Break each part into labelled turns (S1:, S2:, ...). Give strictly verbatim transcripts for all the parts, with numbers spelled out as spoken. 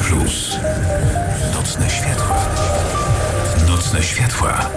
S1: Plus. Nocne światła. Nocne światła.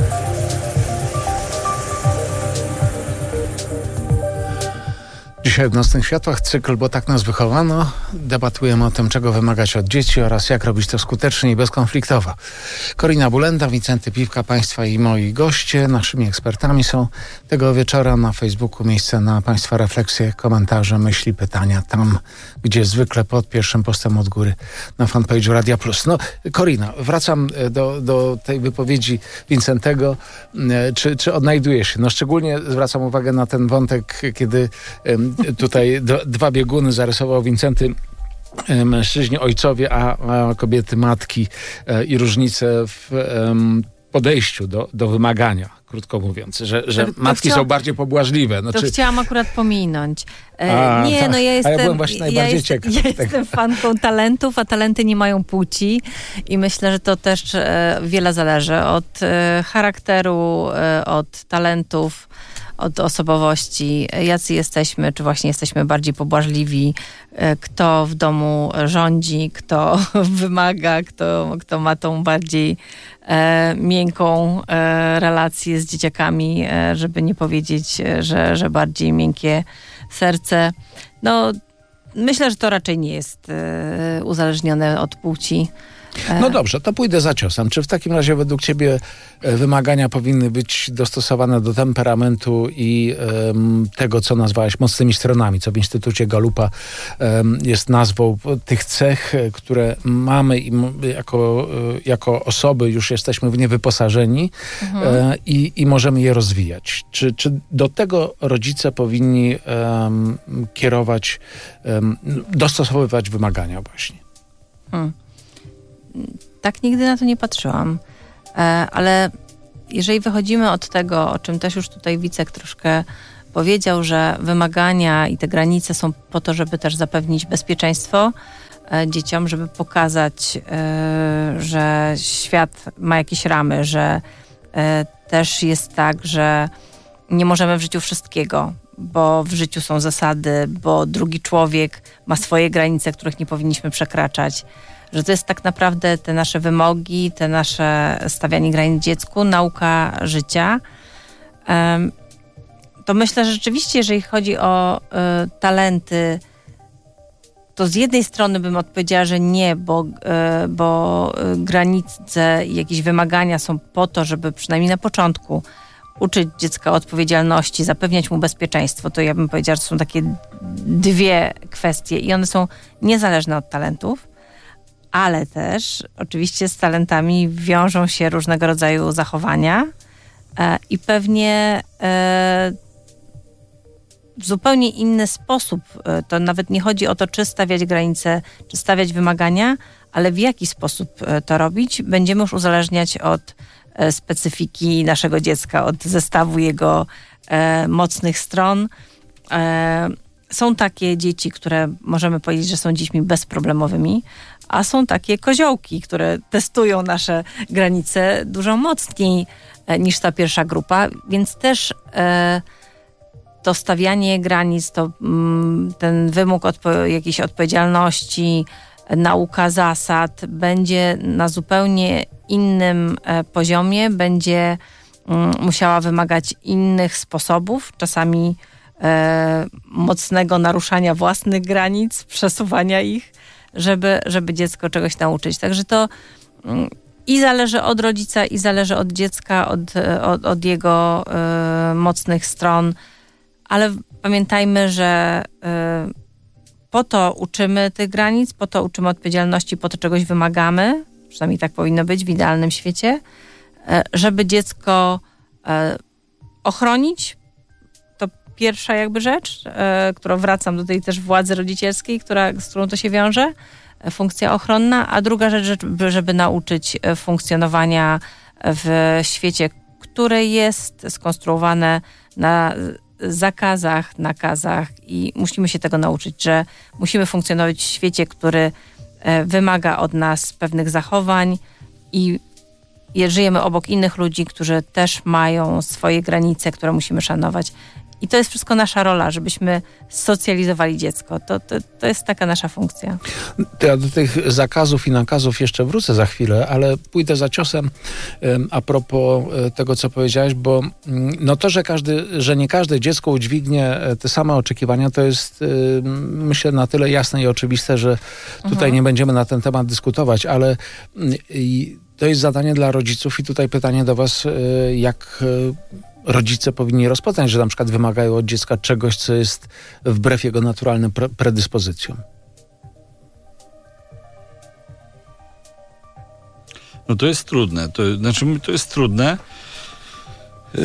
S2: Dzisiaj w Nocnych Światłach cykl, bo tak nas wychowano. Debatujemy o tym, czego wymagać od dzieci oraz jak robić to skutecznie i bezkonfliktowo. Korina Bulenda, Wincenty Piwka, Państwa i moi goście. Naszymi ekspertami są tego wieczora na Facebooku miejsce na Państwa refleksje, komentarze, myśli, pytania. Tam, gdzie zwykle pod pierwszym postem od góry na fanpage'u Radia Plus. No, Korina, wracam do, do tej wypowiedzi Wincentego. Czy, czy odnajdujesz się? No, szczególnie zwracam uwagę na ten wątek, kiedy tutaj d- dwa bieguny zarysował Wincenty, mężczyźni ojcowie, a, a kobiety matki e, i różnice w em, podejściu do, do wymagania, krótko mówiąc, że, że
S3: to, to
S2: matki
S3: chciał,
S2: są bardziej pobłażliwe.
S3: To
S2: znaczy...
S3: chciałam akurat pominąć. E,
S2: A,
S3: nie,
S2: tak.
S3: no ja jestem,
S2: a ja byłem właśnie najbardziej
S3: ja
S2: ciekaw.
S3: Jest, ja jestem fanką talentów, a talenty nie mają płci i myślę, że to też e, wiele zależy od e, charakteru, e, od talentów, od osobowości, jacy jesteśmy, czy właśnie jesteśmy bardziej pobłażliwi, kto w domu rządzi, kto wymaga, kto, kto ma tą bardziej e, miękką e, relację z dzieciakami, e, żeby nie powiedzieć, że, że bardziej miękkie serce. No, myślę, że to raczej nie jest e, uzależnione od płci.
S2: No dobrze, to pójdę za ciosem. Czy w takim razie według ciebie wymagania powinny być dostosowane do temperamentu i um, tego, co nazwałaś mocnymi stronami, co w Instytucie Galupa um, jest nazwą tych cech, które mamy i jako, jako osoby już jesteśmy w nie wyposażeni mhm. e, i, i możemy je rozwijać. Czy, czy do tego rodzice powinni um, kierować, um, dostosowywać wymagania właśnie?
S3: Hmm. Tak nigdy na to nie patrzyłam, ale jeżeli wychodzimy od tego, o czym też już tutaj Wicek troszkę powiedział, że wymagania i te granice są po to, żeby też zapewnić bezpieczeństwo dzieciom, żeby pokazać, że świat ma jakieś ramy, że też jest tak, że nie możemy w życiu wszystkiego, bo w życiu są zasady, bo drugi człowiek ma swoje granice, których nie powinniśmy przekraczać. Że to jest tak naprawdę te nasze wymogi, te nasze stawianie granic dziecku, nauka życia. Um, to myślę, że rzeczywiście, jeżeli chodzi o y, talenty, to z jednej strony bym odpowiedziała, że nie, bo, y, bo y, granice i jakieś wymagania są po to, żeby przynajmniej na początku uczyć dziecka odpowiedzialności, zapewniać mu bezpieczeństwo. To ja bym powiedziała, że są takie dwie kwestie i one są niezależne od talentów. Ale też oczywiście z talentami wiążą się różnego rodzaju zachowania e, i pewnie e, w zupełnie inny sposób, e, to nawet nie chodzi o to, czy stawiać granice, czy stawiać wymagania, ale w jaki sposób e, to robić, będziemy już uzależniać od e, specyfiki naszego dziecka, od zestawu jego e, mocnych stron. E, są takie dzieci, które możemy powiedzieć, że są dziećmi bezproblemowymi, a są takie koziołki, które testują nasze granice dużo mocniej e, niż ta pierwsza grupa, więc też e, to stawianie granic, to mm, ten wymóg odpo- jakiejś odpowiedzialności, nauka zasad będzie na zupełnie innym e, poziomie, będzie mm, musiała wymagać innych sposobów, czasami e, mocnego naruszania własnych granic, przesuwania ich, żeby, żeby dziecko czegoś nauczyć. Także to mm, i zależy od rodzica, i zależy od dziecka, od, od, od jego y, mocnych stron, ale pamiętajmy, że y, po to uczymy tych granic, po to uczymy odpowiedzialności, po to czegoś wymagamy, przynajmniej tak powinno być w idealnym świecie, y, żeby dziecko y, ochronić. To pierwsza jakby rzecz, y, którą wracam do tej też władzy rodzicielskiej, która, z którą to się wiąże, funkcja ochronna, a druga rzecz, żeby, żeby nauczyć funkcjonowania w świecie, które jest skonstruowane na zakazach, nakazach i musimy się tego nauczyć, że musimy funkcjonować w świecie, który wymaga od nas pewnych zachowań i żyjemy obok innych ludzi, którzy też mają swoje granice, które musimy szanować I to jest wszystko nasza rola, żebyśmy socjalizowali dziecko. To, to, to jest taka nasza funkcja.
S2: Ja do tych zakazów i nakazów jeszcze wrócę za chwilę, ale pójdę za ciosem a propos tego, co powiedziałeś, bo no to, że, każdy, że nie każde dziecko udźwignie te same oczekiwania, to jest myślę na tyle jasne i oczywiste, że tutaj mhm. nie będziemy na ten temat dyskutować, ale to jest zadanie dla rodziców i tutaj pytanie do was, jak rodzice powinni rozpoznać, że na przykład wymagają od dziecka czegoś, co jest wbrew jego naturalnym pre- predyspozycjom.
S4: No to jest trudne. To, znaczy, to jest trudne. Yy,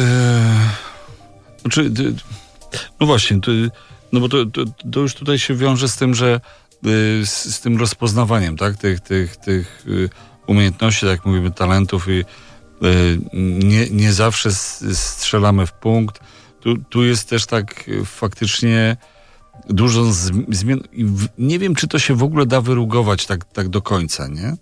S4: znaczy, no właśnie, to, no bo to, to, to już tutaj się wiąże z tym, że yy, z, z tym rozpoznawaniem, tak, tych, tych, tych yy, umiejętności, tak jak mówimy, talentów i Nie, nie zawsze strzelamy w punkt. Tu, tu jest też tak faktycznie dużo zmian. Nie wiem, czy to się w ogóle da wyrugować tak, tak do końca, nie?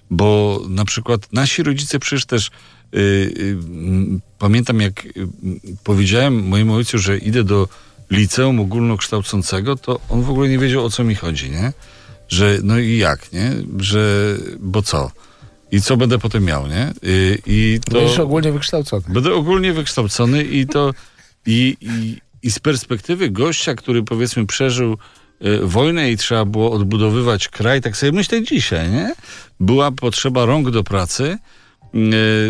S4: Bo na przykład nasi rodzice przecież też yy, yy, pamiętam, jak yy, powiedziałem mojemu ojcu, że idę do liceum ogólnokształcącego, to on w ogóle nie wiedział, o co mi chodzi, nie? Że no i jak, nie? Że, bo co? I co będę potem miał, nie? I, i to
S2: Będziesz ogólnie wykształcony.
S4: Będę ogólnie wykształcony i to i, i, i z perspektywy gościa, który powiedzmy przeżył y, wojnę i trzeba było odbudowywać kraj, tak sobie myślę dzisiaj, nie? Była potrzeba rąk do pracy, y,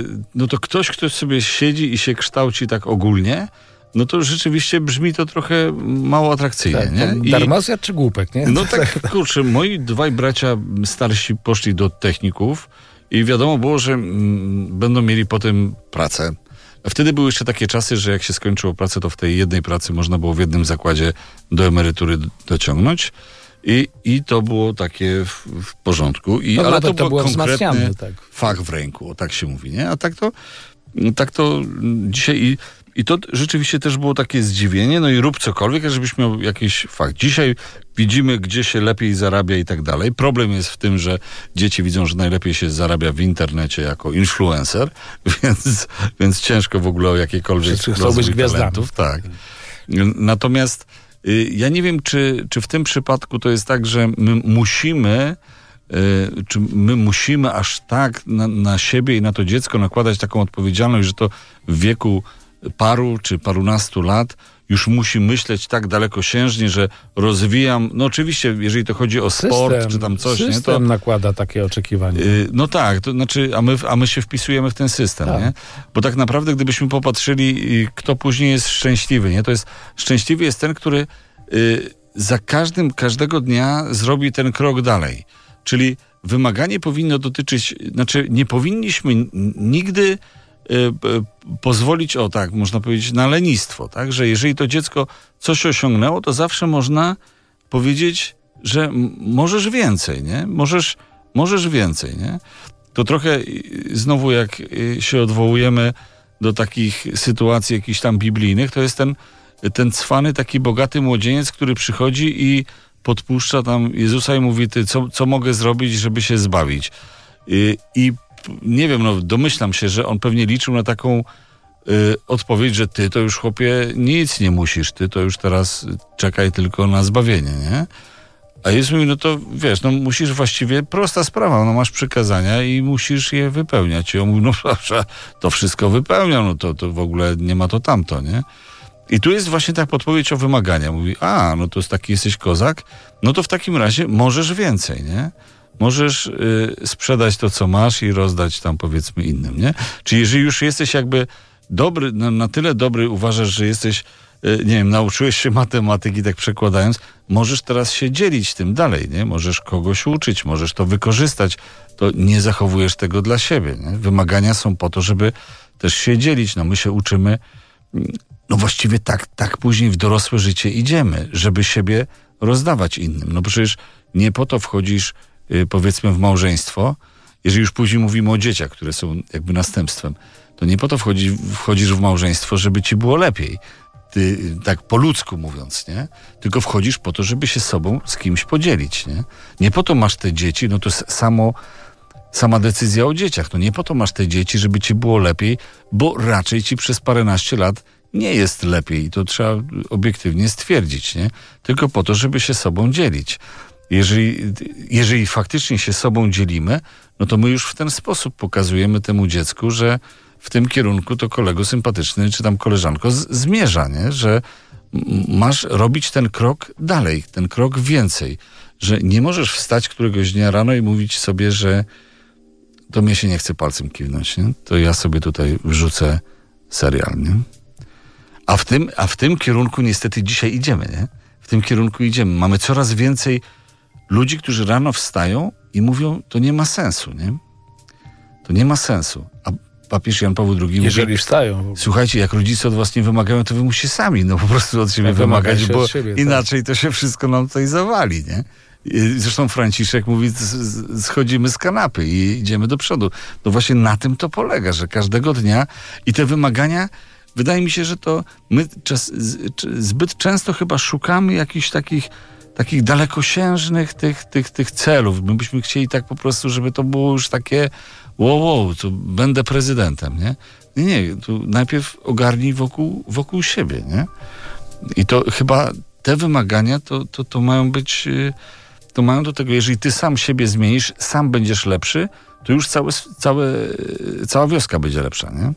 S4: no to ktoś, kto sobie siedzi i się kształci tak ogólnie, no to rzeczywiście brzmi to trochę mało atrakcyjnie,
S2: tak,
S4: nie? I,
S2: darmozjad czy głupek, nie?
S4: No tak, kurczę, moi dwaj bracia starsi poszli do techników i wiadomo było, że mm, będą mieli potem pracę. A wtedy były jeszcze takie czasy, że jak się skończyło pracę, to w tej jednej pracy można było w jednym zakładzie do emerytury dociągnąć. I, i to było takie w, w porządku. I,
S2: no,
S4: ale to,
S2: to
S4: był
S2: było
S4: konkretny
S2: tak.
S4: fach w ręku, o tak się mówi, nie? A tak to, tak to dzisiaj... I, I to rzeczywiście też było takie zdziwienie, no i rób cokolwiek, żebyś miał jakiś fakt. Dzisiaj widzimy, gdzie się lepiej zarabia i tak dalej. Problem jest w tym, że dzieci widzą, że najlepiej się zarabia w internecie jako influencer, więc, więc ciężko w ogóle o jakiekolwiek rozwój talentów. Tak. Natomiast y, ja nie wiem, czy, czy w tym przypadku to jest tak, że my musimy y, czy my musimy aż tak na, na siebie i na to dziecko nakładać taką odpowiedzialność, że to w wieku paru czy parunastu lat już musi myśleć tak dalekosiężnie, że rozwijam, no oczywiście, jeżeli to chodzi o sport, system, czy tam coś,
S2: system
S4: nie, to
S2: nakłada takie oczekiwania.
S4: Yy, no tak, to znaczy, a my, a my się wpisujemy w ten system, tak. nie? Bo tak naprawdę, gdybyśmy popatrzyli, kto później jest szczęśliwy, nie? To jest, szczęśliwy jest ten, który yy, za każdym, każdego dnia zrobi ten krok dalej. Czyli wymaganie powinno dotyczyć, znaczy nie powinniśmy nigdy pozwolić, o tak, można powiedzieć, na lenistwo, tak, że jeżeli to dziecko coś osiągnęło, to zawsze można powiedzieć, że m- możesz więcej, nie? Możesz, możesz więcej, nie? To trochę znowu jak się odwołujemy do takich sytuacji jakichś tam biblijnych, to jest ten, ten cwany, taki bogaty młodzieniec, który przychodzi i podpuszcza tam Jezusa i mówi, ty, co, co mogę zrobić, żeby się zbawić? I, i nie wiem, no domyślam się, że on pewnie liczył na taką y, odpowiedź, że ty to już, chłopie, nic nie musisz, ty to już teraz czekaj tylko na zbawienie, nie? A Jezus mówi, no to wiesz, no musisz właściwie, prosta sprawa, no masz przykazania i musisz je wypełniać. I on mówi, no proszę, to wszystko wypełniam, no to, to w ogóle nie ma to tamto, nie? I tu jest właśnie ta podpowiedź o wymagania. Mówi, a, no to jest taki jesteś kozak, no to w takim razie możesz więcej, nie? Możesz y, sprzedać to, co masz i rozdać tam, powiedzmy, innym, nie? Czyli jeżeli już jesteś jakby dobry, na, na tyle dobry, uważasz, że jesteś, y, nie wiem, nauczyłeś się matematyki, tak przekładając, możesz teraz się dzielić tym dalej, nie? Możesz kogoś uczyć, możesz to wykorzystać. To nie zachowujesz tego dla siebie, nie? Wymagania są po to, żeby też się dzielić. No my się uczymy, no właściwie tak, tak później w dorosłe życie idziemy, żeby siebie rozdawać innym. No przecież nie po to wchodzisz, powiedzmy, w małżeństwo, jeżeli już później mówimy o dzieciach, które są jakby następstwem, to nie po to wchodzi, wchodzisz w małżeństwo, żeby ci było lepiej. Ty, tak po ludzku mówiąc, nie? Tylko wchodzisz po to, żeby się sobą z kimś podzielić, nie? Nie po to masz te dzieci, no to samo, sama decyzja o dzieciach, no nie po to masz te dzieci, żeby ci było lepiej, bo raczej ci przez paręnaście lat nie jest lepiej i to trzeba obiektywnie stwierdzić, nie? Tylko po to, żeby się sobą dzielić. Jeżeli, jeżeli faktycznie się sobą dzielimy, no to my już w ten sposób pokazujemy temu dziecku, że w tym kierunku to kolego sympatyczny, czy tam koleżanko z, zmierza, nie? Że masz robić ten krok dalej, ten krok więcej. Że nie możesz wstać któregoś dnia rano i mówić sobie, że to mnie się nie chce palcem kiwnąć, nie? To ja sobie tutaj wrzucę serial, nie? A w tym, a w tym kierunku niestety dzisiaj idziemy, nie? W tym kierunku idziemy. Mamy coraz więcej ludzi, którzy rano wstają i mówią, to nie ma sensu, nie? To nie ma sensu. A papież Jan Paweł drugi
S2: Jeżeli
S4: mówi,
S2: wstają.
S4: Słuchajcie, jak rodzice od was nie wymagają, to wy musicie sami, no po prostu od siebie wymagać, bo od siebie, inaczej tak. To się wszystko nam tutaj zawali, nie? Zresztą Franciszek mówi, schodzimy z kanapy i idziemy do przodu. No właśnie na tym to polega, że każdego dnia i te wymagania, wydaje mi się, że to my czas, zbyt często chyba szukamy jakichś takich takich dalekosiężnych tych, tych, tych celów. My byśmy chcieli tak po prostu, żeby to było już takie wow, wow, to będę prezydentem, nie? Nie, nie, tu najpierw ogarnij wokół, wokół siebie, nie? I to chyba te wymagania to, to, to mają być, to mają do tego, jeżeli ty sam siebie zmienisz, sam będziesz lepszy, to już całe, całe, cała wioska będzie lepsza, nie?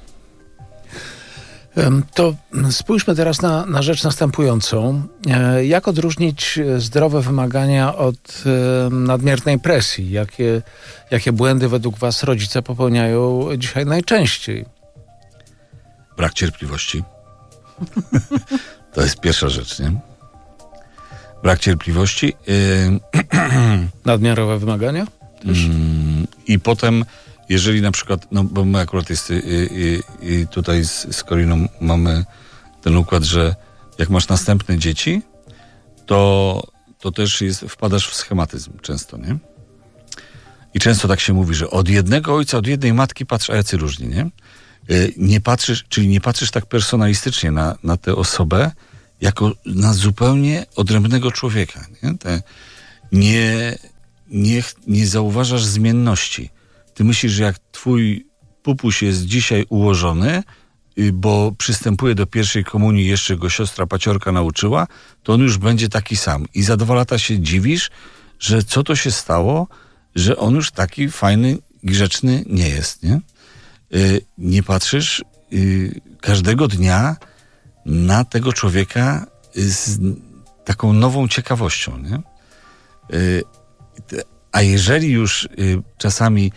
S2: To spójrzmy teraz na, na rzecz następującą. Jak odróżnić zdrowe wymagania od nadmiernej presji? Jakie, jakie błędy według was rodzice popełniają dzisiaj najczęściej?
S4: Brak cierpliwości. To jest pierwsza rzecz, nie? Brak cierpliwości.
S2: Nadmiarowe wymagania? Też.
S4: I potem jeżeli na przykład, no bo my akurat jest i, i, i tutaj z, z Koriną mamy ten układ, że jak masz następne dzieci, to, to też jest, wpadasz w schematyzm często, nie? I często tak się mówi, że od jednego ojca, od jednej matki patrz, a jacy różni, nie? Nie patrzysz, czyli nie patrzysz tak personalistycznie na, na tę osobę, jako na zupełnie odrębnego człowieka, nie? Te, nie, nie, nie zauważasz zmienności. Ty myślisz, że jak twój pupuś jest dzisiaj ułożony, bo przystępuje do pierwszej komunii, jeszcze go siostra paciorka nauczyła, to on już będzie taki sam. I za dwa lata się dziwisz, że co to się stało, że on już taki fajny, grzeczny nie jest, nie? Nie patrzysz każdego dnia na tego człowieka z taką nową ciekawością, nie? A jeżeli już czasami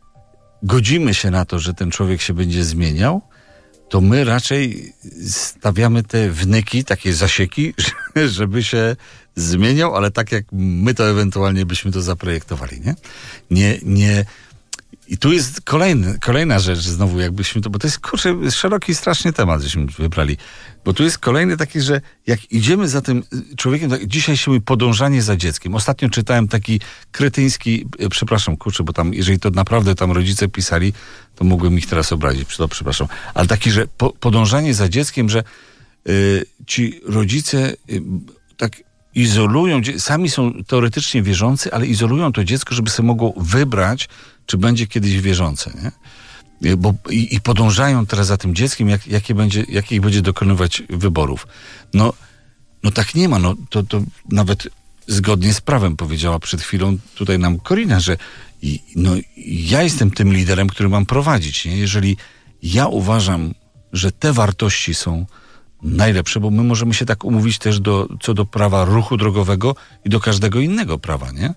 S4: godzimy się na to, że ten człowiek się będzie zmieniał, to my raczej stawiamy te wnyki, takie zasieki, żeby się zmieniał, ale tak jak my to ewentualnie byśmy to zaprojektowali, nie? Nie, nie. I tu jest kolejny, kolejna rzecz znowu, jakbyśmy to, bo to jest, kurczę, szeroki strasznie temat, żeśmy wybrali, bo tu jest kolejny taki, że jak idziemy za tym człowiekiem, tak, dzisiaj się mówi podążanie za dzieckiem. Ostatnio czytałem taki kretyński, przepraszam, kurczę, bo tam, jeżeli to naprawdę tam rodzice pisali, to mogłem ich teraz obrazić, to przepraszam, ale taki, że po, podążanie za dzieckiem, że y, ci rodzice y, tak izolują, sami są teoretycznie wierzący, ale izolują to dziecko, żeby sobie mogło wybrać, czy będzie kiedyś wierzące, nie? Bo, i, i podążają teraz za tym dzieckiem, jak, jakie będzie, jakich będzie dokonywać wyborów. No, no tak nie ma, no to, to nawet zgodnie z prawem powiedziała przed chwilą tutaj nam Korina, że i, no, ja jestem tym liderem, który mam prowadzić, nie? Jeżeli ja uważam, że te wartości są najlepsze, bo my możemy się tak umówić też do, co do prawa ruchu drogowego i do każdego innego prawa, nie?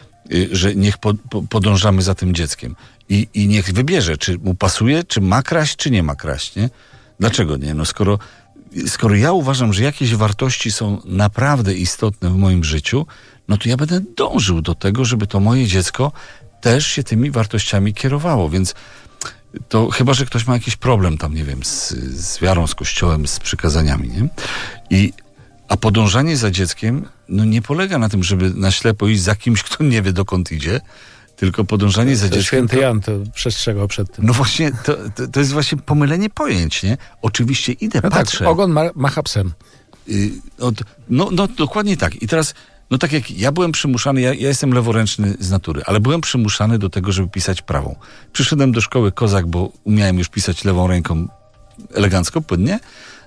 S4: Że niech po, po, podążamy za tym dzieckiem I, i niech wybierze, czy mu pasuje, czy ma kraść, czy nie ma kraść, nie? Dlaczego nie? No skoro, skoro ja uważam, że jakieś wartości są naprawdę istotne w moim życiu, no to ja będę dążył do tego, żeby to moje dziecko też się tymi wartościami kierowało, więc to chyba, że ktoś ma jakiś problem tam, nie wiem, z, z wiarą, z kościołem, z przykazaniami, nie? I A podążanie za dzieckiem no nie polega na tym, żeby na ślepo iść za kimś, kto nie wie, dokąd idzie, tylko podążanie za dzieckiem...
S2: Święty Jan to przestrzegał przed tym.
S4: No właśnie, to, to, to jest właśnie pomylenie pojęć, nie? Oczywiście idę,
S2: no
S4: patrzę...
S2: Tak, ogon ma, macha psem.
S4: Yy, od, no, no dokładnie tak. I teraz, no tak jak ja byłem przymuszany, ja, ja jestem leworęczny z natury, ale byłem przymuszany do tego, żeby pisać prawą. Przyszedłem do szkoły kozak, bo umiałem już pisać lewą ręką elegancko, płynnie.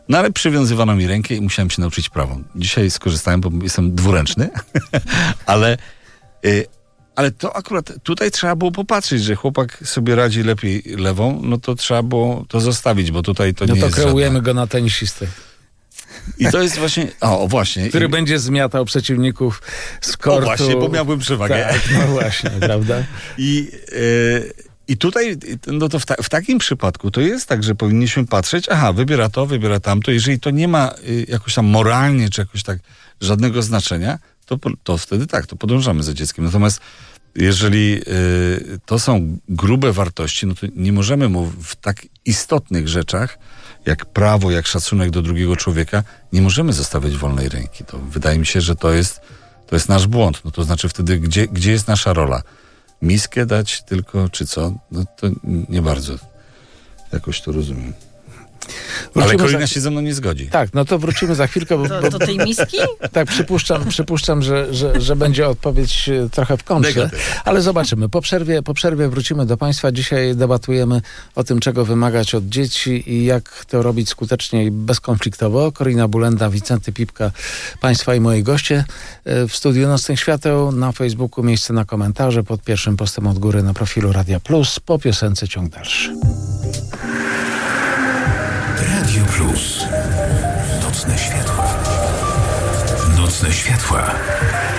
S4: No ale przywiązywano mi rękę i musiałem się nauczyć prawą. Dzisiaj skorzystałem, bo jestem dwuręczny, ale, y, ale to akurat tutaj trzeba było popatrzeć, że chłopak sobie radzi lepiej lewą, no to trzeba było to zostawić, bo tutaj to
S2: No
S4: nie
S2: to
S4: jest
S2: kreujemy
S4: żadna.
S2: go na tenisistę,
S4: I to jest właśnie, o właśnie.
S2: który
S4: I,
S2: będzie zmiatał przeciwników z kortu.
S4: o właśnie, bo miałbym przewagę.
S2: Tak, no właśnie, prawda?
S4: I, y, I tutaj, no to w, ta, w takim przypadku to jest tak, że powinniśmy patrzeć, aha, wybiera to, wybiera tamto. Jeżeli to nie ma y, jakoś tam moralnie, czy jakoś tak żadnego znaczenia, to, to wtedy tak, to podążamy za dzieckiem. Natomiast jeżeli y, to są grube wartości, no to nie możemy mu w tak istotnych rzeczach, jak prawo, jak szacunek do drugiego człowieka, nie możemy zostawiać wolnej ręki. To wydaje mi się, że to jest, to jest nasz błąd. No to znaczy wtedy, gdzie, gdzie jest nasza rola? Miskę dać tylko, czy co? No to nie bardzo jakoś to rozumiem.
S2: Wrócimy
S4: Ale Korina
S2: za...
S4: się ze mną nie zgodzi.
S2: Tak, no to wrócimy za chwilkę. Bo,
S3: Do,
S2: bo,
S3: do tej miski?
S2: tak, przypuszczam, przypuszczam że, że, że będzie odpowiedź e, trochę w kontrze,
S4: Negatywna.
S2: ale zobaczymy. Po przerwie, po przerwie wrócimy do Państwa. Dzisiaj debatujemy o tym, czego wymagać od dzieci i jak to robić skutecznie i bezkonfliktowo. Korina Bulenda, Wicenty Pipka, Państwa i moi goście e, w studiu Nocnych Świateł. Na Facebooku miejsce na komentarze pod pierwszym postem od góry na profilu Radia Plus. Po piosence ciąg dalszy.
S1: Radio Plus. Nocne światła. Nocne światła.